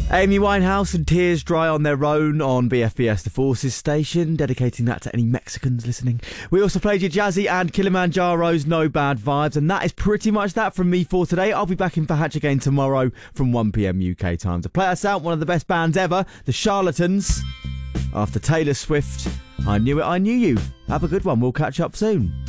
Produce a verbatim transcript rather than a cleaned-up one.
Amy Winehouse and Tears Dry on Their Own on B F B S The Forces station, dedicating that to any Mexicans listening. We also played your Jazzy and Kilimanjaro's No Bad Vibes, and that is pretty much that from me for today. I'll be back in for Hatch again tomorrow from one p.m. U K time to play us out one of the best bands ever, The Charlatans. After Taylor Swift, I Knew It, I Knew You. Have a good one. We'll catch up soon.